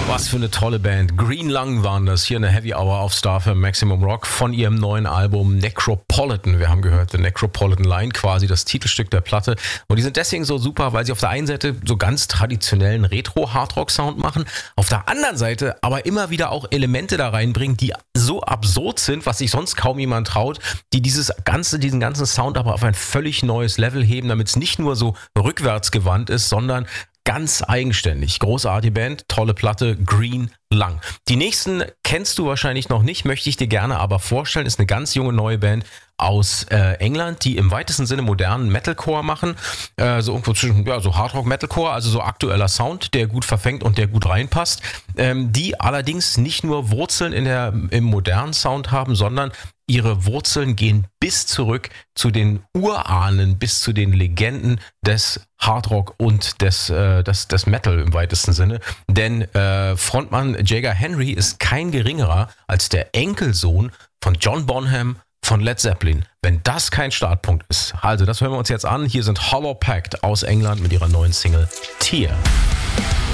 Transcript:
Was für eine tolle Band. Green Lung waren das. Hier eine Heavy Hour auf Starfm Maximum Rock von ihrem neuen Album Necropolitan. Wir haben gehört, The Necropolitan Line, quasi das Titelstück der Platte. Und die sind deswegen so super, weil sie auf der einen Seite so ganz traditionellen Retro-Hardrock-Sound machen, auf der anderen Seite aber immer wieder auch Elemente da reinbringen, die so absurd sind, was sich sonst kaum jemand traut, die diesen ganzen Sound aber auf ein völlig neues Level heben, damit es nicht nur so rückwärtsgewandt ist, sondern ganz eigenständig. Großartige Band, tolle Platte, Green Lung. Die nächsten kennst du wahrscheinlich noch nicht, möchte ich dir gerne aber vorstellen. Ist eine ganz junge neue Band aus England, die im weitesten Sinne modernen Metalcore machen. So irgendwo zwischen so Hardrock, Metalcore, also so aktueller Sound, der gut verfängt und der gut reinpasst. Die allerdings nicht nur Wurzeln im modernen Sound haben, sondern ihre Wurzeln gehen bis zurück zu den Urahnen, bis zu den Legenden des Hardrock und des Metal im weitesten Sinne. Denn Frontmann Jager Henry ist kein geringerer als der Enkelsohn von John Bonham von Led Zeppelin. Wenn das kein Startpunkt ist. Also, das hören wir uns jetzt an. Hier sind Hollow Pact aus England mit ihrer neuen Single Tear.